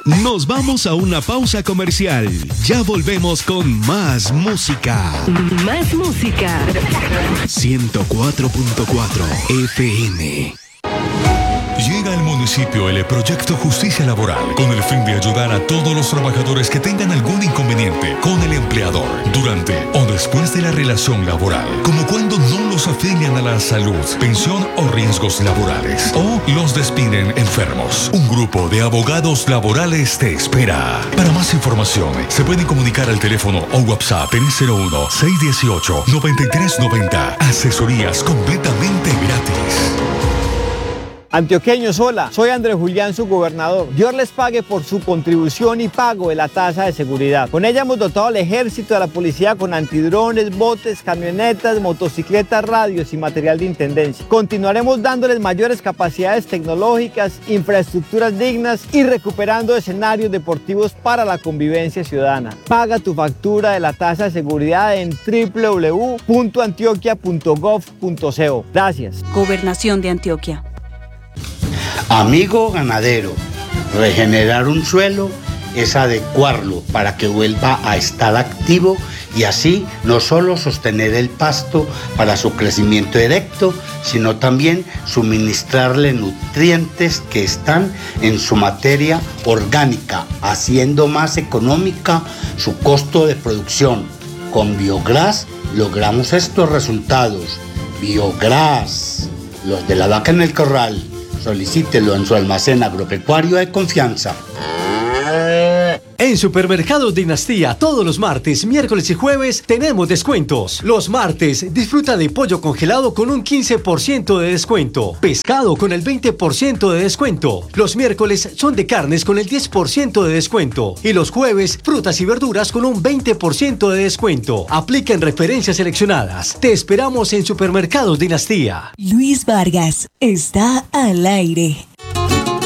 Nos vamos a una pausa comercial. Ya volvemos con más música. Más música. 104.4 FM. Llega al municipio el proyecto Justicia Laboral con el fin de ayudar a todos los trabajadores que tengan algún inconveniente con el empleador durante o después de la relación laboral, como cuando no los afilian a la salud, pensión o riesgos laborales, o los despiden enfermos. Un grupo de abogados laborales te espera. Para más información, se pueden comunicar al teléfono o WhatsApp 301-618-9390. Asesorías completamente gratis. Antioqueños, hola, soy Andrés Julián, su gobernador. Dios les pague por su contribución y pago de la tasa de seguridad. Con ella hemos dotado al ejército, a la policía con antidrones, botes, camionetas, motocicletas, radios y material de intendencia. Continuaremos dándoles mayores capacidades tecnológicas, infraestructuras dignas y recuperando escenarios deportivos para la convivencia ciudadana. Paga tu factura de la tasa de seguridad en www.antioquia.gov.co. Gracias. Gobernación de Antioquia. Amigo ganadero, regenerar un suelo es adecuarlo para que vuelva a estar activo y así no solo sostener el pasto para su crecimiento erecto, sino también suministrarle nutrientes que están en su materia orgánica, haciendo más económica su costo de producción. Con Biogras logramos estos resultados. Biogras, los de la vaca en el corral. Solicítelo en su almacén agropecuario de confianza. En Supermercados Dinastía, todos los martes, miércoles y jueves tenemos descuentos. Los martes, disfruta de pollo congelado con un 15% de descuento. Pescado con el 20% de descuento. Los miércoles son de carnes con el 10% de descuento. Y los jueves, frutas y verduras con un 20% de descuento. Aplica en referencias seleccionadas. Te esperamos en Supermercados Dinastía. Luis Vargas está al aire.